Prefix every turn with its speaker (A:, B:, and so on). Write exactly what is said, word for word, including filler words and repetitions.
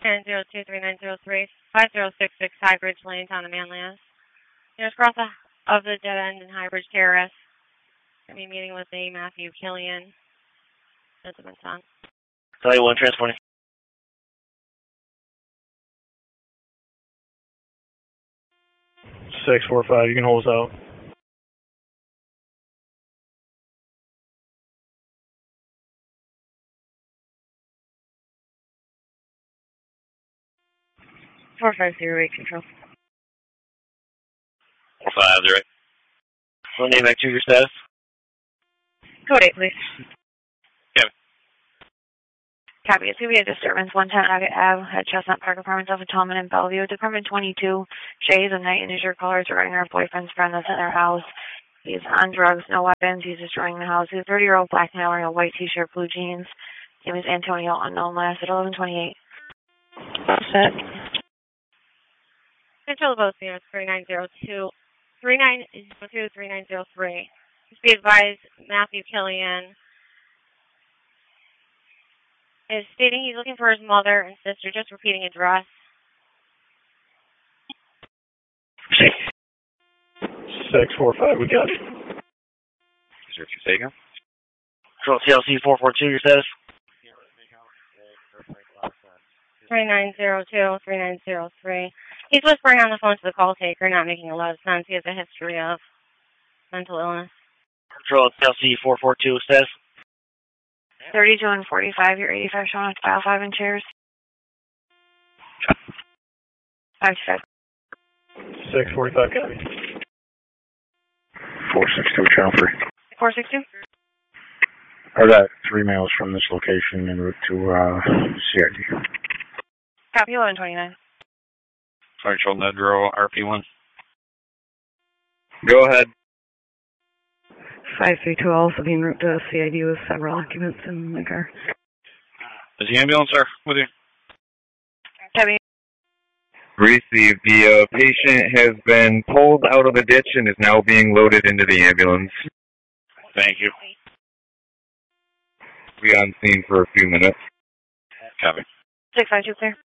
A: nine zero two three nine zero three five zero six six High Bridge Lane, Town of Manlius. Nearest cross of the dead end in High Bridge Terrace. Going to be meeting with the Matthew Killian. That's a son.
B: Tell you one transporting.
C: six four five, you can hold us out.
A: four five zero eight control.
B: four five zero eight. Full name back to your status.
A: Code eight, please.
B: Kevin.
A: Copy. It's going to be a disturbance. one ten Nugget Ave at Chestnut Park Apartments off of Tallman and Bellevue. Department twenty-two. Shay is a night and is your caller regarding her boyfriend's friend that's in their house. He's on drugs, no weapons. He's destroying the house. He's a thirty-year-old black male wearing a white t-shirt, blue jeans. His name is Antonio, unknown, last at eleven twenty-eight. Set. Control of both units, three nine zero two, three nine zero two, three nine zero three. Just be advised, Matthew Killian is stating he's looking for his mother and sister, just repeating address.
C: six four five, we got it.
B: Is there two taken? Control T L C four four two, your status?
A: three nine zero two, three nine zero three. He's whispering on the phone to the call taker, not making a lot of sense. He has a history of mental illness.
B: Control T L C four four two, status?
A: thirty-two and forty-five, you're eighty-five showing up to file five in chairs. five five.
C: six forty-five, copy.
D: four six two, channel three.
A: four six two?
D: I got three males from this location en route to uh, C I D.
A: Copy, eleven twenty-nine.
E: Fire Control Nedro, R P one.
B: Go ahead.
F: five three two also being route to C I D with several occupants in the car.
E: Is the ambulance there with you?
A: Copy.
G: Received. The uh, patient has been pulled out of the ditch and is now being loaded into the ambulance.
E: Thank you.
G: Be on scene for a few minutes.
E: Copy.
A: six five two clear.